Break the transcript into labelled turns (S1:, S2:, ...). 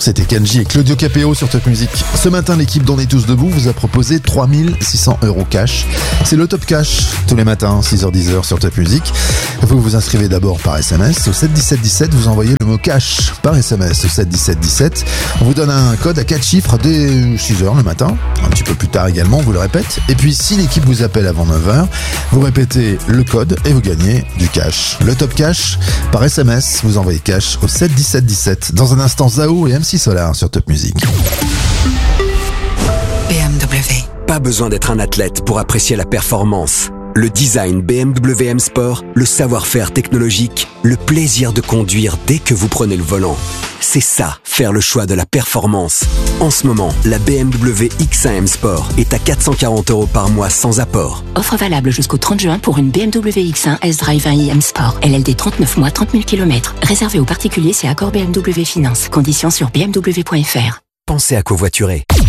S1: C'était Kenji et Claudio Capéo sur Top Music. Ce matin, l'équipe d'On est tous debout vous a proposé 3600 € cash. C'est le Top Cash, tous les matins, 6h-10h sur Top Music. Vous vous inscrivez d'abord par SMS. Au 7 17 17, vous envoyez le mot cash par SMS au 7 17 17. On vous donne un code à 4 chiffres dès 6h le matin. Un petit peu plus tard également, on vous le répète. Et puis, si l'équipe vous appelle avant 9h, vous répétez le code et vous gagnez du cash. Le Top Cash, par SMS, vous envoyez cash au 7 17 17. Dans un instant, Zao et MC Solar sur Top Music.
S2: BMW.
S3: Pas besoin d'être un athlète pour apprécier la performance. Le design BMW M Sport, le savoir-faire technologique, le plaisir de conduire dès que vous prenez le volant. C'est ça, faire le choix de la performance. En ce moment, la BMW X1 M Sport est à 440 € par mois sans apport.
S4: Offre valable jusqu'au 30 juin pour une BMW X1 S-Drive 1i M Sport. LLD 39 mois, 30 000 km. Réservé aux particuliers, c'est accord BMW Finance. Conditions sur bmw.fr.
S3: Pensez à covoiturer.